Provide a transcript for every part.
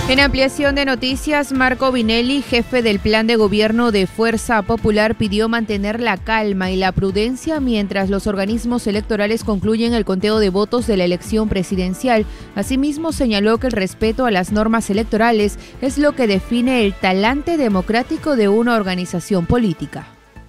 En ampliación de noticias, Marco Vinelli, jefe del plan de gobierno de Fuerza Popular, pidió mantener la calma y la prudencia mientras los organismos electorales concluyen el conteo de votos de la elección presidencial. Asimismo, señaló que el respeto a las normas electorales es lo que define el talante democrático de una organización política.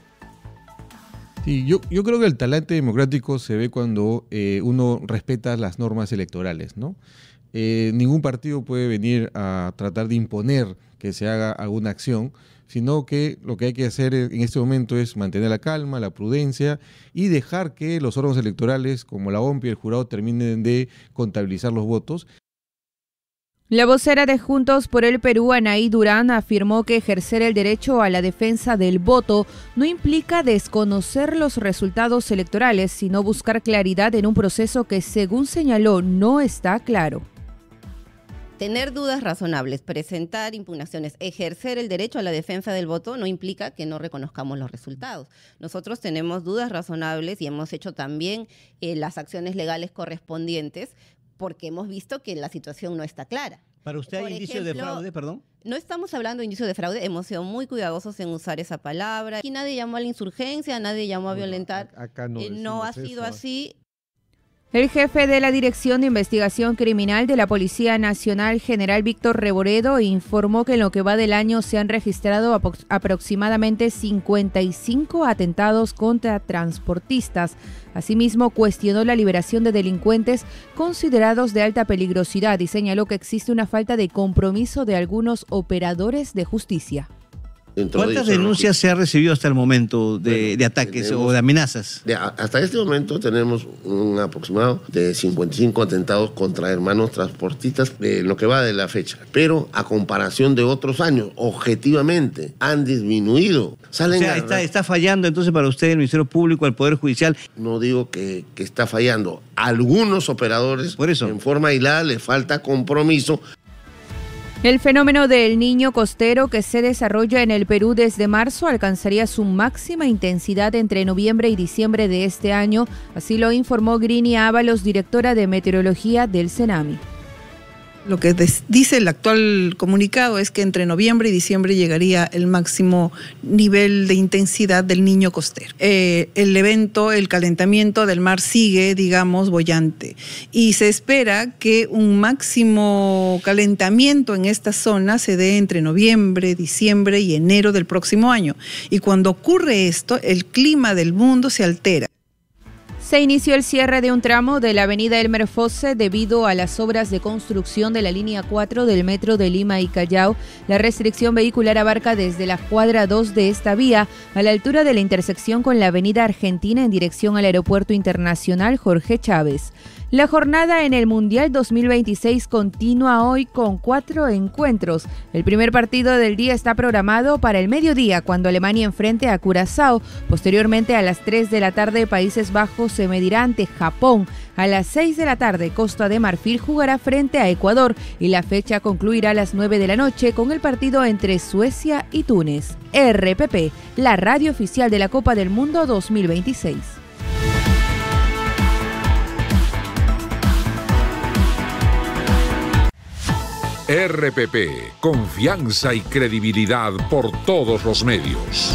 Sí, yo creo que el talante democrático se ve cuando uno respeta las normas electorales, ¿no? Ningún partido puede venir a tratar de imponer que se haga alguna acción, sino que lo que hay que hacer en este momento es mantener la calma, la prudencia y dejar que los órganos electorales como la OMPI y el jurado terminen de contabilizar los votos. La vocera de Juntos por el Perú, Anaí Durán, afirmó que ejercer el derecho a la defensa del voto no implica desconocer los resultados electorales, sino buscar claridad en un proceso que, según señaló, no está claro. Tener dudas razonables, presentar impugnaciones, ejercer el derecho a la defensa del voto no implica que no reconozcamos los resultados. Nosotros tenemos dudas razonables y hemos hecho también las acciones legales correspondientes porque hemos visto que la situación no está clara. ¿Para usted hay indicio de fraude, perdón? No estamos hablando de indicio de fraude, hemos sido muy cuidadosos en usar esa palabra. Aquí nadie llamó a la insurgencia, nadie llamó a violentar. Acá no ha sido así. El jefe de la Dirección de Investigación Criminal de la Policía Nacional, general Víctor Reboredo, informó que en lo que va del año se han registrado aproximadamente 55 atentados contra transportistas. Asimismo, cuestionó la liberación de delincuentes considerados de alta peligrosidad y señaló que existe una falta de compromiso de algunos operadores de justicia. ¿Cuántas denuncias se ha recibido hasta el momento de ataques o de amenazas? Hasta este momento tenemos un aproximado de 55 atentados contra hermanos transportistas en lo que va de la fecha. Pero a comparación de otros años, objetivamente, han disminuido. ¿Está fallando entonces para usted el Ministerio Público, el Poder Judicial? No digo que está fallando. Algunos operadores, por eso, en forma aislada, les falta compromiso. El fenómeno del Niño costero que se desarrolla en el Perú desde marzo alcanzaría su máxima intensidad entre noviembre y diciembre de este año, así lo informó Grini Ábalos, directora de Meteorología del CENAMI. Lo que dice el actual comunicado es que entre noviembre y diciembre llegaría el máximo nivel de intensidad del Niño costero. El evento, el calentamiento del mar sigue, digamos, boyante. Y se espera que un máximo calentamiento en esta zona se dé entre noviembre, diciembre y enero del próximo año. Y cuando ocurre esto, el clima del mundo se altera. Se inició el cierre de un tramo de la avenida Elmer Fosse debido a las obras de construcción de la línea 4 del metro de Lima y Callao. La restricción vehicular abarca desde la cuadra 2 de esta vía a la altura de la intersección con la avenida Argentina en dirección al Aeropuerto Internacional Jorge Chávez. La jornada en el Mundial 2026 continúa hoy con 4 encuentros. El primer partido del día está programado para el mediodía, cuando Alemania enfrente a Curazao. Posteriormente, a las 3 de la tarde, Países Bajos se medirá ante Japón. A las 6 de la tarde, Costa de Marfil jugará frente a Ecuador y la fecha concluirá a las 9 de la noche con el partido entre Suecia y Túnez. RPP, la radio oficial de la Copa del Mundo 2026. RPP, confianza y credibilidad por todos los medios.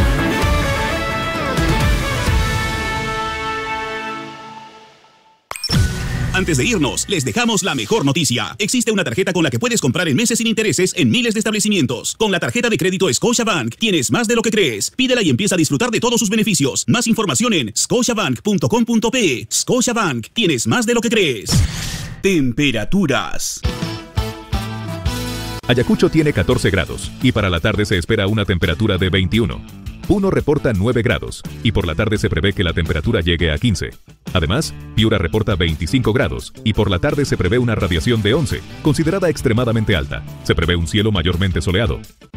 Antes de irnos, les dejamos la mejor noticia. Existe una tarjeta con la que puedes comprar en meses sin intereses en miles de establecimientos. Con la tarjeta de crédito Scotiabank tienes más de lo que crees. Pídela y empieza a disfrutar de todos sus beneficios. Más información en scotiabank.com.pe. Scotiabank, tienes más de lo que crees. Temperaturas. Ayacucho tiene 14 grados y para la tarde se espera una temperatura de 21. Puno reporta 9 grados y por la tarde se prevé que la temperatura llegue a 15. Además, Piura reporta 25 grados y por la tarde se prevé una radiación de 11, considerada extremadamente alta. Se prevé un cielo mayormente soleado.